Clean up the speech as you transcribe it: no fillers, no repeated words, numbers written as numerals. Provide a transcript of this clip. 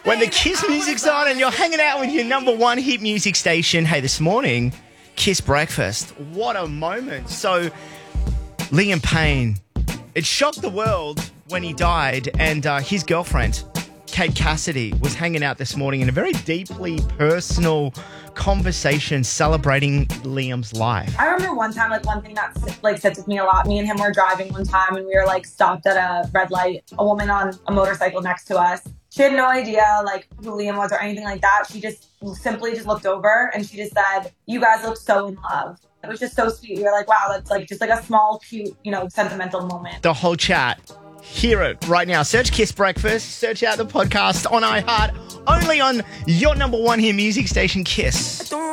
When the Kiss music's on and you're hanging out with your number one hit music station. Hey, this morning, Kiss breakfast. What a moment. So, Liam Payne, it shocked the world when he died, and his girlfriend, Kate Cassidy, was hanging out this morning in a very deeply personal conversation celebrating Liam's life. I remember one time, one thing that sits with me a lot. Me and him were driving one time and we were stopped at a red light. A woman on a motorcycle next to us. She had no idea who Liam was or anything like that. She just simply looked over and she just said, "You guys look so in love." It was just so sweet. We were like, wow, that's just a small, cute, sentimental moment. The whole chat. Hear it right now. Search Kiss Breakfast. Search out the podcast on iHeart. Only on your number one hit music station, Kiss.